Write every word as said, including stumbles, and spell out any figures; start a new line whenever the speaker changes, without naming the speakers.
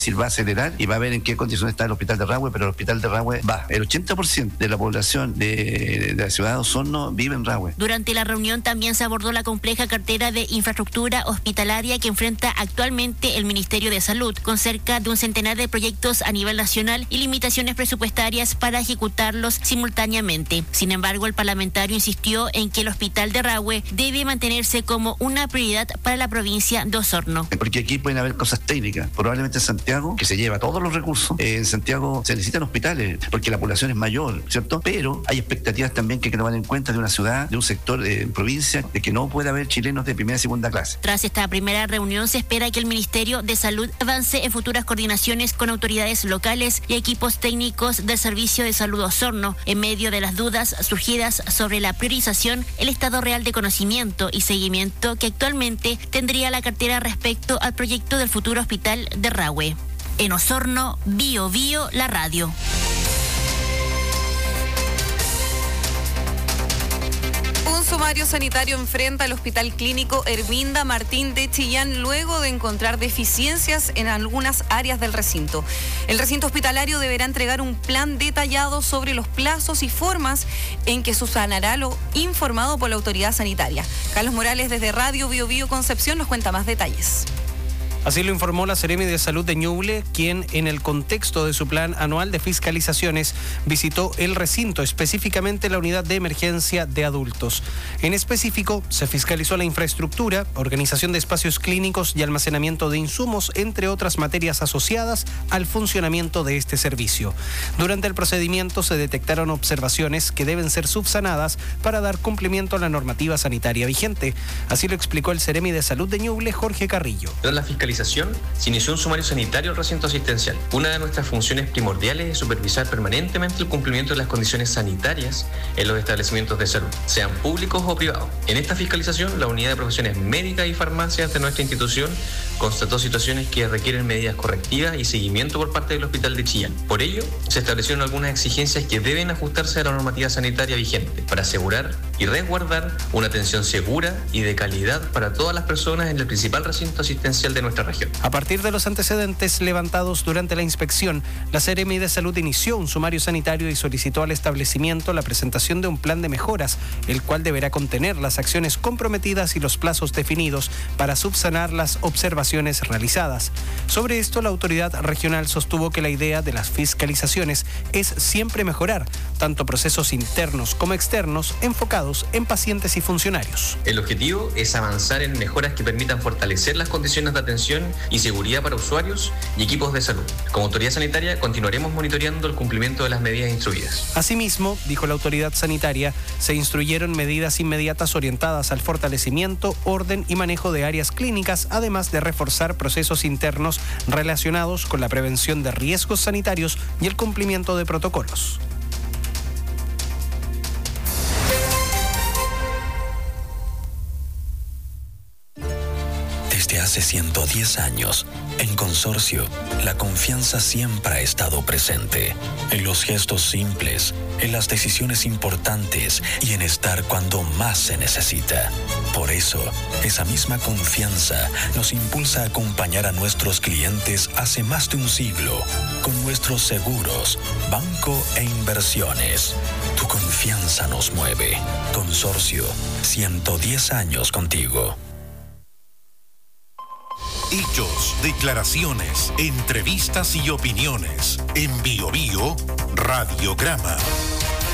Si va a acelerar y va a ver en qué condiciones está el hospital de Rahue, pero el hospital de Rahue va. El ochenta por ciento de la población de, de la ciudad de Osorno vive en Rahue.
Durante la reunión también se abordó la compleja cartera de infraestructura hospitalaria que enfrenta actualmente el Ministerio de Salud, con cerca de un centenar de proyectos a nivel nacional y limitaciones presupuestarias para ejecutarlos simultáneamente. Sin embargo, el parlamentario insistió en que el hospital de Rahue debe mantenerse como una prioridad para la provincia de Osorno.
Porque aquí pueden haber cosas técnicas. Probablemente en Santiago, que se lleva todos los recursos, eh, en Santiago se necesitan hospitales porque la población es mayor, ¿cierto? Pero hay expectativas también que, que toman en cuenta de una ciudad, de un sector de provincia, de que no puede haber chilenos de primera y segunda clase.
Tras esta primera reunión se espera que el Ministerio de Salud avance en futuras coordinaciones con autoridades locales y equipos técnicos del Servicio de Salud Osorno, en medio de las dudas surgidas sobre la priorización, el estado real de conocimiento y seguimiento que actualmente tendría la cartera respecto al proyecto del futuro hospital de Rahue. En Osorno, Bio Bio, la radio.
Un sumario sanitario enfrenta al Hospital Clínico Herminda Martín de Chillán luego de encontrar deficiencias en algunas áreas del recinto. El recinto hospitalario deberá entregar un plan detallado sobre los plazos y formas en que subsanará lo informado por la autoridad sanitaria. Carlos Morales desde Radio Bio Bio Concepción nos cuenta más detalles.
Así lo informó la Seremi de Salud de Ñuble, quien en el contexto de su plan anual de fiscalizaciones visitó el recinto, específicamente la unidad de emergencia de adultos. En específico, se fiscalizó la infraestructura, organización de espacios clínicos y almacenamiento de insumos, entre otras materias asociadas al funcionamiento de este servicio. Durante el procedimiento se detectaron observaciones que deben ser subsanadas para dar cumplimiento a la normativa sanitaria vigente. Así lo explicó el Seremi de Salud de Ñuble, Jorge Carrillo.
La fiscalización se inició un sumario sanitario al recinto asistencial. Una de nuestras funciones primordiales es supervisar permanentemente el cumplimiento de las condiciones sanitarias en los establecimientos de salud, sean públicos o privados. En esta fiscalización, la unidad de profesiones médicas y farmacias de nuestra institución constató situaciones que requieren medidas correctivas y seguimiento por parte del Hospital de Chillán. Por ello, se establecieron algunas exigencias que deben ajustarse a la normativa sanitaria vigente para asegurar y resguardar una atención segura y de calidad para todas las personas en el principal recinto asistencial de nuestra región.
A partir de los antecedentes levantados durante la inspección, la Seremi de Salud inició un sumario sanitario y solicitó al establecimiento la presentación de un plan de mejoras, el cual deberá contener las acciones comprometidas y los plazos definidos para subsanar las observaciones realizadas. Sobre esto, la autoridad regional sostuvo que la idea de las fiscalizaciones es siempre mejorar, tanto procesos internos como externos, enfocados en pacientes y funcionarios.
El objetivo es avanzar en mejoras que permitan fortalecer las condiciones de atención y seguridad para usuarios y equipos de salud. Como autoridad sanitaria continuaremos monitoreando el cumplimiento de las medidas instruidas.
Asimismo, dijo la autoridad sanitaria, se instruyeron medidas inmediatas orientadas al fortalecimiento, orden y manejo de áreas clínicas, además de reforzar procesos internos relacionados con la prevención de riesgos sanitarios y el cumplimiento de protocolos.
Desde hace ciento diez años, en Consorcio, la confianza siempre ha estado presente. En los gestos simples, en las decisiones importantes y en estar cuando más se necesita. Por eso, esa misma confianza nos impulsa a acompañar a nuestros clientes hace más de un siglo con nuestros seguros, banco e inversiones. Tu confianza nos mueve. Consorcio, ciento diez años contigo.
Hechos, declaraciones, entrevistas y opiniones. En Bio Bio, Radiograma.